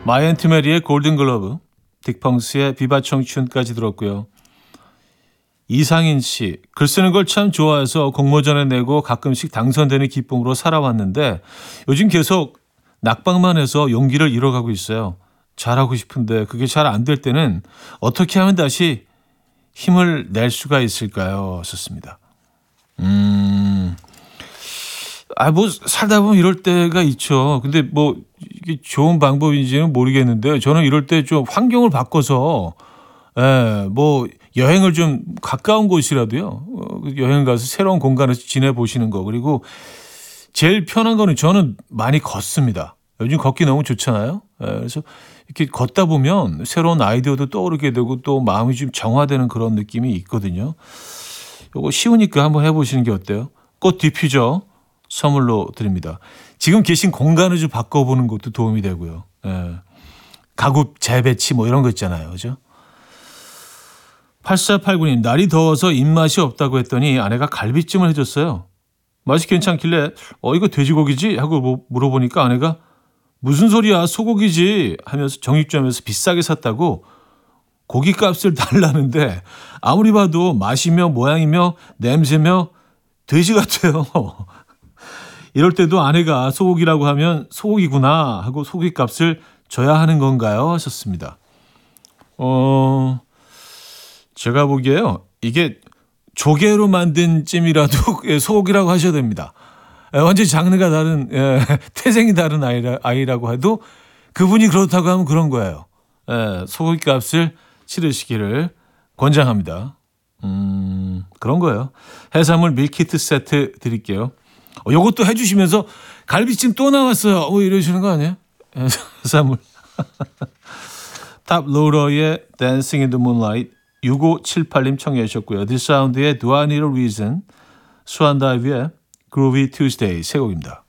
마이앤트메리의 골든글러브, 딕펑스의 비바 청춘까지 들었고요. 이상인 씨, 글 쓰는 걸 참 좋아해서 공모전에 내고 가끔씩 당선되는 기쁨으로 살아왔는데 요즘 계속 낙방만 해서 용기를 잃어가고 있어요. 잘하고 싶은데 그게 잘 안 될 때는 어떻게 하면 다시 힘을 낼 수가 있을까요? 썼습니다. 뭐 살다 보면 이럴 때가 있죠. 근데 뭐 이게 좋은 방법인지는 모르겠는데 저는 이럴 때 좀 환경을 바꿔서 뭐 여행을 좀 가까운 곳이라도요. 여행 가서 새로운 공간에서 지내보시는 거. 그리고 제일 편한 거는 저는 많이 걷습니다. 요즘 걷기 너무 좋잖아요. 그래서 이렇게 걷다 보면 새로운 아이디어도 떠오르게 되고 또 마음이 좀 정화되는 그런 느낌이 있거든요. 요거 쉬우니까 한번 해보시는 게 어때요? 꽃 디퓨저 선물로 드립니다. 지금 계신 공간을 좀 바꿔보는 것도 도움이 되고요. 가구 재배치 뭐 이런 거 있잖아요. 그죠? 8489님, 날이 더워서 입맛이 없다고 했더니 아내가 갈비찜을 해줬어요. 맛이 괜찮길래 이거 돼지고기지? 하고 물어보니까 아내가 무슨 소리야 소고기지? 하면서 정육점에서 비싸게 샀다고 고기값을 달라는데 아무리 봐도 맛이며 모양이며 냄새며 돼지 같아요. 이럴 때도 아내가 소고기라고 하면 소고기구나 하고 소고기값을 줘야 하는 건가요? 하셨습니다. 제가 보기에요. 이게 조개로 만든 찜이라도 소고기라고 하셔야 됩니다. 완전히 장르가 다른 태생이 다른 아이라고 해도 그분이 그렇다고 하면 그런 거예요. 소고기 값을 치르시기를 권장합니다. 그런 거예요. 해산물 밀키트 세트 드릴게요. 요것도 해주시면서 갈비찜 또 나왔어요. 이러시는 거 아니에요? 해산물. 탑 로러의 Dancing in the Moonlight 6578님 청해 주셨고요. 디사운드의 Do I Need a Reason, 수완다이브의 Groovy Tuesday 세 곡입니다.